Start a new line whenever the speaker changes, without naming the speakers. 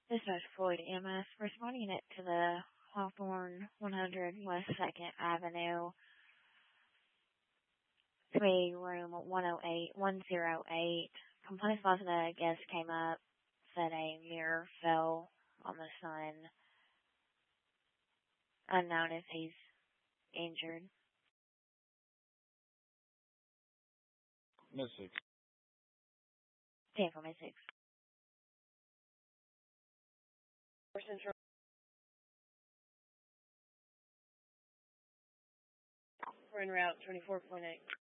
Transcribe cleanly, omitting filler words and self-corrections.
This is Floyd EMS responding it to the Hawthorne 100 West 2nd Avenue, 3 room 108. Complaints last night, a guest came up, said a mirror fell on the son. Unknown if he's injured.
Miss 6.
10 for Miss 6.
We're en route 24.8.